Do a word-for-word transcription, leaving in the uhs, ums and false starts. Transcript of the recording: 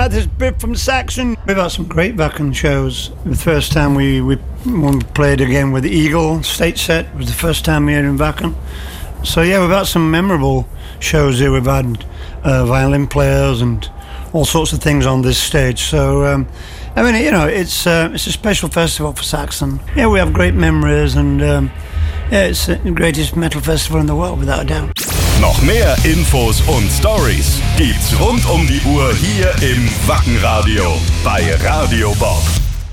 Hi, this is Biff from Saxon. We've had some great Wacken shows. The first time we, we, when we played again with the Eagle stage set was the first time we had in Wacken. So yeah, we've had some memorable shows here. We've had uh, violin players and all sorts of things on this stage. So um, I mean, you know, it's uh, it's a special festival for Saxon. Yeah, we have great memories and um, yeah, it's the greatest metal festival in the world, without a doubt. Noch mehr Infos und Stories gibt's rund um die Uhr hier im Wacken Radio bei Radio Bob.